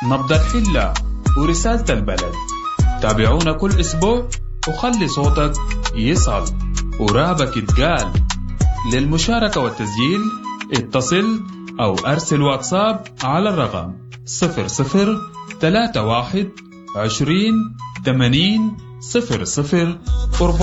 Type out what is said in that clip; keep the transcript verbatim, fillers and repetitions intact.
نبض الحلة ورسالة البلد. تابعونا كل أسبوع وخلي صوتك يصل ورابك يتقال. للمشاركة والتسجيل اتصل أو أرسل واتساب على الرقم صفر صفر ثلاثة واحد عشرين ثمانين صفر صفر أربعة.